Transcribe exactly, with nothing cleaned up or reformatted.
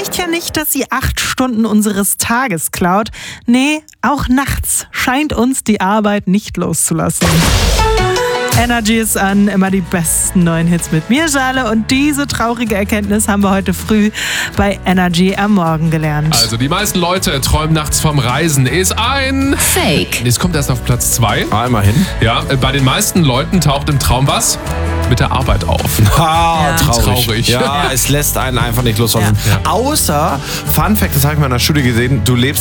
reicht ja nicht, dass sie acht Stunden unseres Tages klaut. Nee, auch nachts scheint uns die Arbeit nicht loszulassen. Energy ist an, immer die besten neuen Hits mit mir, Schale. Und diese traurige Erkenntnis haben wir heute früh bei Energy am Morgen gelernt. Also die meisten Leute träumen nachts vom Reisen. Ist ein Fake. Es kommt erst auf Platz zwei. Ah, immerhin. Ja, bei den meisten Leuten taucht im Traum was? Mit der Arbeit auf. Ah, Ja. traurig. Traurig. Ja, es lässt einen einfach nicht loslassen. Ja. Außer, Fun Fact, das habe ich mal in der Studie gesehen, du lebst